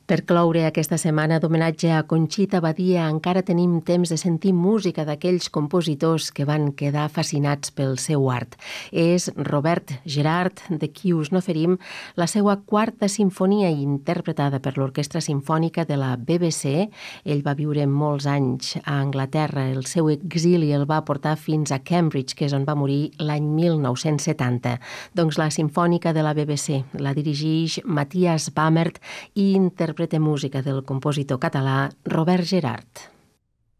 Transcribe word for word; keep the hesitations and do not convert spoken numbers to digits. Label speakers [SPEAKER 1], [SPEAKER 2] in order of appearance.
[SPEAKER 1] Per cloure aquesta setmana d'homenatge a Conxita Badia, encara tenim temps de sentir música d'aquells compositors que van quedar fascinats pel seu art. És Robert Gerhard, de qui us n'oferim la seva quarta sinfonia interpretada per l'Orquestra Simfònica de la B B C. Ell va viure molts anys a Anglaterra. El seu exili el va portar fins a Cambridge, que és on va morir l'any mil nou-cents setanta. Doncs la Simfònica de la B B C la dirigeix Matthias Bamert i interpreta música del compositor català Robert Gerhard.